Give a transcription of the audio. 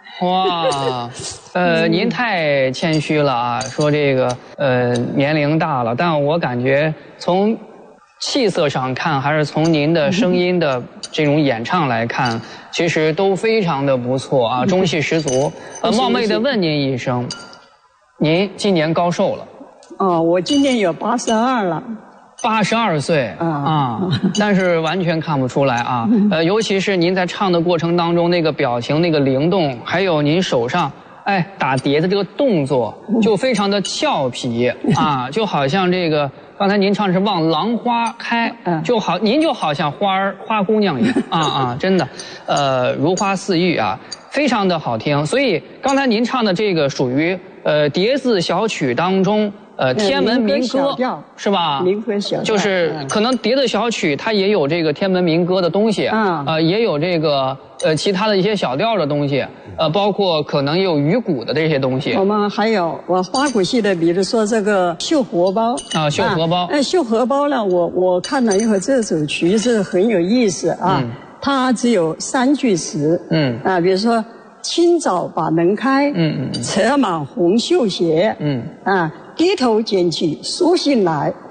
哇，您太谦虚了啊，说这个年龄大了，但我感觉从气色上看，还是从您的声音的这种演唱来看，其实都非常的不错啊，中气十足。冒昧的问您一声，您今年高寿了？ 哦，我今年有82了。 82岁啊，但是完全看不出来啊。尤其是您在唱的过程当中，那个表情、那个灵动，还有您手上打碟的这个动作，就非常的俏皮啊，就好像这个刚才您唱是望郎花开，您就好像花姑娘一样啊，真的，如花似玉啊，非常的好听。所以刚才您唱的这个属于叠字小曲当中。天门民歌是吧？ 民歌小调就是可能叠的小曲，它也有这个天门民歌的东西，也有这个其他的一些小调的东西，包括可能有鱼鼓的这些东西。 我们还有花鼓戏的，比如说这个绣荷包啊，绣荷包。 绣荷包呢，我看了以后，这首曲子很有意思啊，它只有3句词，比如说清早把门开，扯满红绣鞋，低头捡起书信来。